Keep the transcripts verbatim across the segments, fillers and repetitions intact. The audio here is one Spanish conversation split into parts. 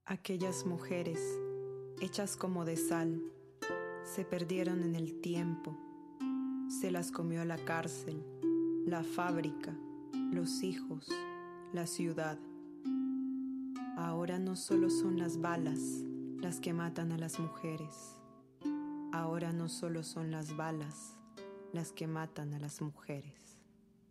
Aquellas mujeres, hechas como de sal, se perdieron en el tiempo. Se las comió la cárcel, la fábrica, los hijos, la ciudad. Ahora no solo son las balas las que matan a las mujeres. Ahora no solo son las balas las que matan a las mujeres.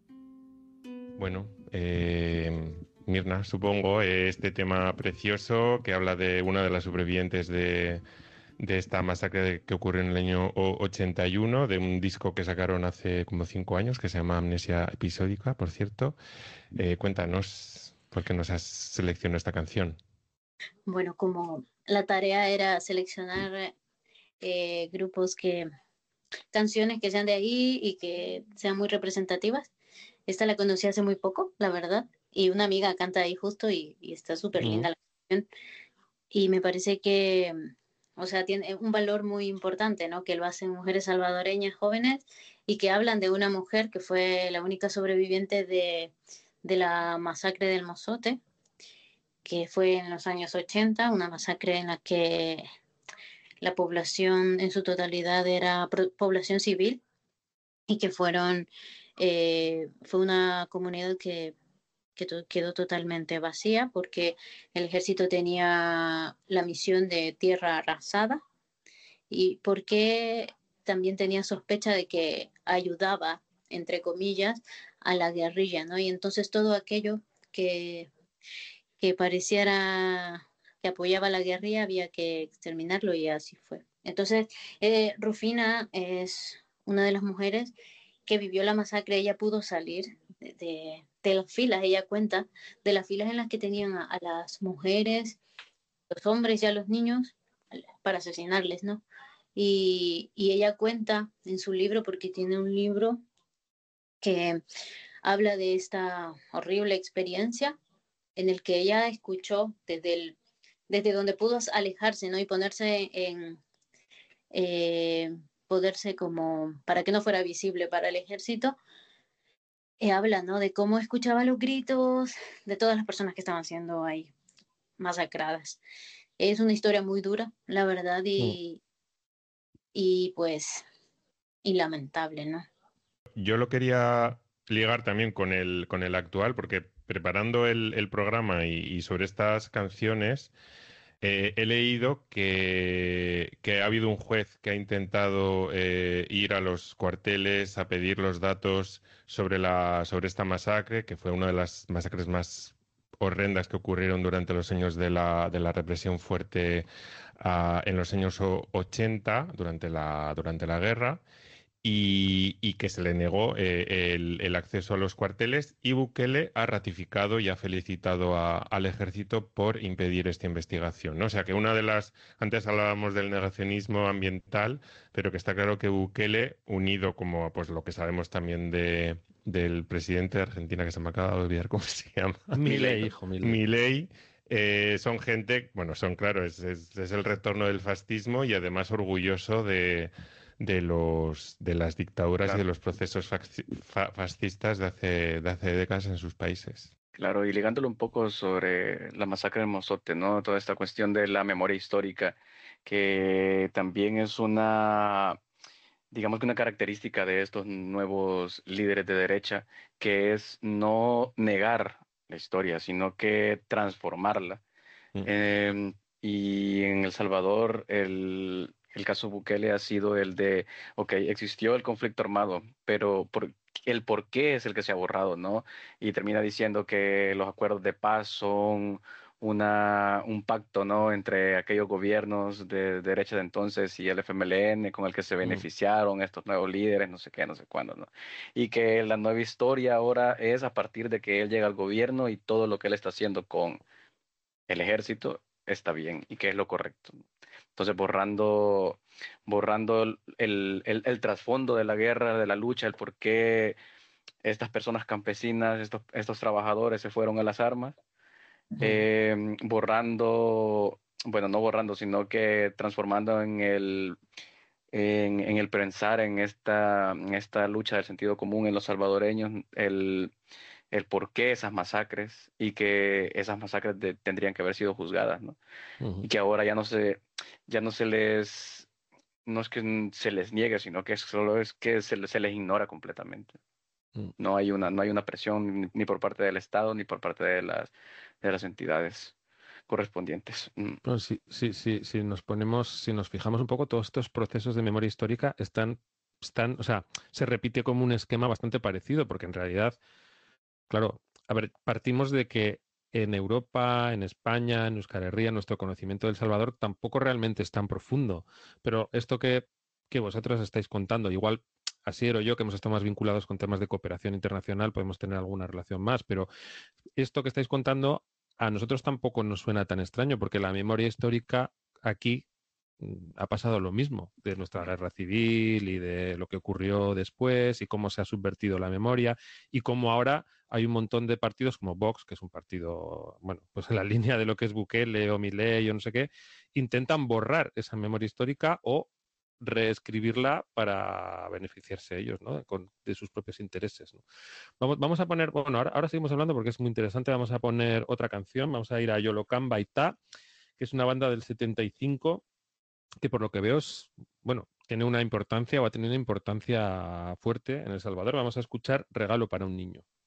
Bueno, eh, Mirna, supongo, eh, este tema precioso que habla de una de las sobrevivientes de, de esta masacre que ocurrió en el año o- ochenta y uno, de un disco que sacaron hace como cinco años, que se llama Amnesia Episódica, por cierto. Eh, cuéntanos por qué nos has seleccionado esta canción. Bueno, como la tarea era seleccionar eh, grupos que, canciones que sean de ahí y que sean muy representativas. Esta la conocí hace muy poco, la verdad, y una amiga canta ahí justo y, y está súper linda Mm. la canción. Y me parece que, o sea, tiene un valor muy importante, ¿no? Que lo hacen mujeres salvadoreñas jóvenes y que hablan de una mujer que fue la única sobreviviente de, de la masacre del Mozote, que fue en los años ochenta, una masacre en la que la población en su totalidad era población civil y que fueron, eh, fue una comunidad que, que to- quedó totalmente vacía porque el ejército tenía la misión de tierra arrasada y porque también tenía sospecha de que ayudaba, entre comillas, a la guerrilla, ¿no? Y entonces todo aquello que, que pareciera que apoyaba a la guerrilla había que exterminarlo y así fue. Entonces, eh, Rufina es una de las mujeres que vivió la masacre. Ella pudo salir de, de, de las filas, ella cuenta, de las filas en las que tenían a, a las mujeres, los hombres y a los niños para asesinarles, ¿no? Y, y ella cuenta en su libro, porque tiene un libro que habla de esta horrible experiencia en el que ella escuchó desde, el, desde donde pudo alejarse, ¿no? Y ponerse en, eh, poderse como, para que no fuera visible para el ejército, eh, habla, ¿no? De cómo escuchaba los gritos de todas las personas que estaban siendo ahí masacradas. Es una historia muy dura, la verdad, Mm. y, y pues, y lamentable, ¿no? Yo lo quería ligar también con el, con el actual, porque preparando el, el programa y, y sobre estas canciones, eh, he leído que, que ha habido un juez que ha intentado eh, ir a los cuarteles a pedir los datos sobre la, sobre esta masacre, que fue una de las masacres más horrendas que ocurrieron durante los años de la, de la represión fuerte, ah, en los años o- ochenta, durante la, durante la guerra y, y que se le negó eh, el, el acceso a los cuarteles, y Bukele ha ratificado y ha felicitado a- al ejército por impedir esta investigación, ¿no? O sea que una de las, antes hablábamos del negacionismo ambiental, pero que está claro que Bukele, unido como pues lo que sabemos también de, del presidente de Argentina, que se me acaba de olvidar cómo se llama, Milei, hijo, Milei. Milei, eh, son gente, bueno, son claro, es, es, es el retorno del fascismo y además orgulloso de de los de las dictaduras y de Claro, los procesos faxi- fa- fascistas de hace de hace décadas en sus países. claro, y ligándolo un poco sobre la masacre del Mozote, ¿no? Toda esta cuestión de la memoria histórica, que también es una, digamos que una característica de estos nuevos líderes de derecha, que es no negar la historia, sino que transformarla. Mm. Eh, y en El Salvador, el, el caso Bukele ha sido el de, ok, existió el conflicto armado, pero por, el por qué es el que se ha borrado, ¿no? Y termina diciendo que los acuerdos de paz son una, un pacto, ¿no? Entre aquellos gobiernos de, derecha de entonces y el F M L N con el que se Mm. beneficiaron estos nuevos líderes, no sé qué, no sé cuándo, ¿no? Y que la nueva historia ahora es a partir de que él llega al gobierno y todo lo que él está haciendo con el ejército está bien y que es lo correcto. Entonces, borrando, borrando el, el, el- el trasfondo de la guerra, de la lucha, el por qué estas personas campesinas, estos, estos trabajadores se fueron a las armas, Mm. eh, borrando, bueno, no borrando, sino que transformando en el, en, en el pensar en esta, en esta lucha del sentido común en los salvadoreños, el el por qué esas masacres y que esas masacres de- tendrían que haber sido juzgadas, ¿no? Ujú. Y que ahora ya no se, ya no se les, no es que se les niegue, sino que solo es que se, les- se les ignora completamente. Mm. No hay una, no hay una presión ni, ni por parte del Estado ni por parte de las, de las entidades correspondientes. Mm. Bueno, sí, sí, sí, si nos ponemos, si nos fijamos un poco, todos estos procesos de memoria histórica están, están, o sea, se repite como un esquema bastante parecido, porque en realidad, claro, a ver, partimos de que en Europa, en España, en Euskal Herria, nuestro conocimiento del Salvador tampoco realmente es tan profundo. Pero esto que, que vosotros estáis contando, igual Asier o yo, que hemos estado más vinculados con temas de cooperación internacional, podemos tener alguna relación más, pero esto que estáis contando a nosotros tampoco nos suena tan extraño, porque la memoria histórica aquí mm, ha pasado lo mismo, de nuestra guerra civil y de lo que ocurrió después y cómo se ha subvertido la memoria y cómo ahora hay un montón de partidos como Vox, que es un partido, bueno, pues en la línea de lo que es Bukele o Milei o no sé qué, intentan borrar esa memoria histórica o reescribirla para beneficiarse ellos, ¿no? Con, de sus propios intereses, ¿no? Vamos, vamos a poner, bueno, ahora, ahora seguimos hablando porque es muy interesante, vamos a poner otra canción, vamos a ir a Yolocan Baitá, que es una banda del setenta y cinco que por lo que veo es, bueno, tiene una importancia o ha tenido una importancia fuerte en El Salvador. Vamos a escuchar Regalo para un niño.